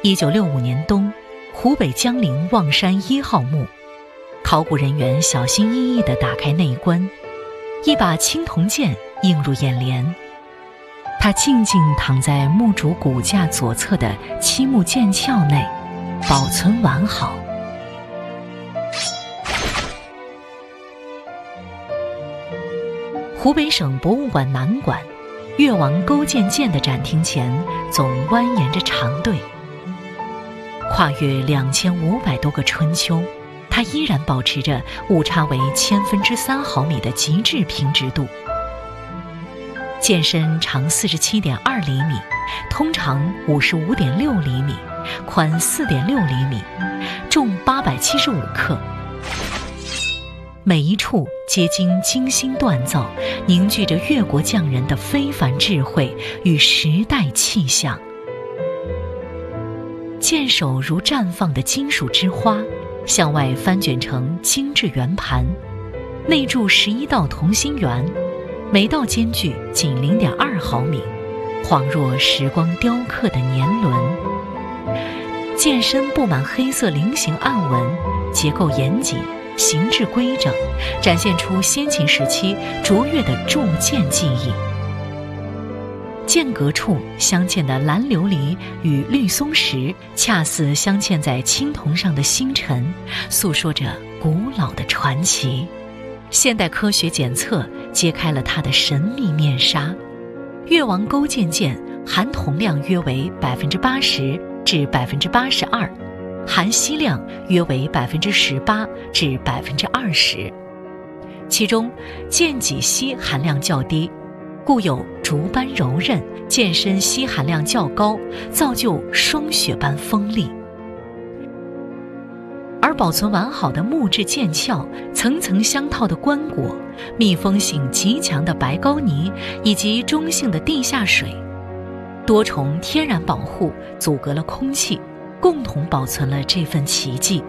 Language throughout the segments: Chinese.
1965年冬，湖北江陵望山1号墓，考古人员小心翼翼地打开内棺，一把青铜剑映入眼帘。它静静躺在墓主骨架左侧的漆木剑鞘内，保存完好。湖北省博物馆南馆，越王勾践剑的展厅前总蜿蜒着长队，跨越2500多个春秋，它依然保持着误差为3/1000毫米的极致平直度。剑身长47.2厘米，通长55.6厘米，宽4.6厘米，重875克。每一处皆经精心锻造，凝聚着越国匠人的非凡智慧与时代气象。剑首如绽放的金属之花，向外翻卷成精致圆盘，内铸11道同心圆，每道间距仅0.2毫米，恍若时光雕刻的年轮。剑身布满黑色菱形暗纹，结构严谨，形制规整，展现出先秦时期卓越的铸剑技艺。剑阁处镶嵌的蓝琉璃与绿松石，恰似镶嵌在青铜上的星辰，诉说着古老的传奇。现代科学检测揭开了它的神秘面纱。越王勾践剑含铜量约为80%至82%，含锡量约为18%至20%，其中剑脊锡含量较低，故有竹般柔韧，剑身锡含量较高，造就霜雪般锋利。而保存完好的木质剑鞘，层层相套的棺椁，密封性极强的白膏泥以及中性的地下水，多重天然保护阻隔了空气，共同保存了这份奇迹。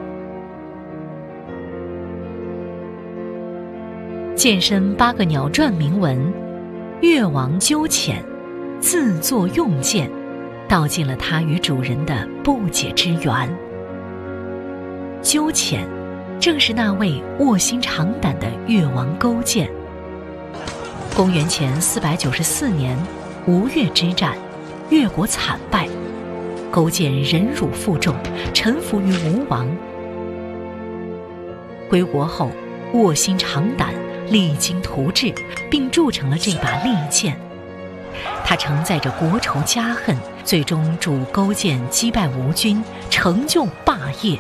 剑身8个鸟篆铭文，越王鸠潜，自作用剑，道尽了他与主人的不解之缘。鸠潜正是那位卧薪尝胆的越王勾践。公元前494年吴越之战，越国惨败，勾践忍辱负重，臣服于吴王。归国后，卧薪尝胆，励精图治，并铸成了这把利剑。他承载着国仇家恨，最终助勾践击败吴军，成就霸业。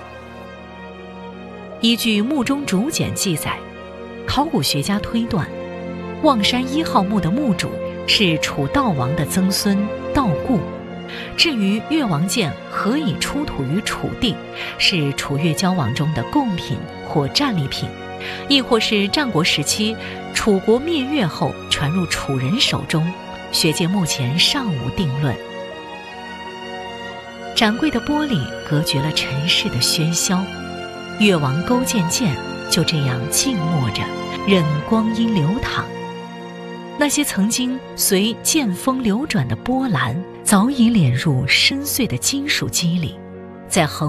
依据墓中竹简记载，考古学家推断，望山1号墓的墓主是楚悼王的曾孙悼固。至于越王剑何以出土于楚地，是楚越交往中的贡品或战利品，亦或是战国时期楚国灭越后传入楚人手中，学界目前尚无定论。展柜的玻璃隔绝了尘世的喧嚣，越王勾践剑就这样静默着，任光阴流淌。那些曾经随剑锋流转的波澜，早已敛入深邃的金属肌理，在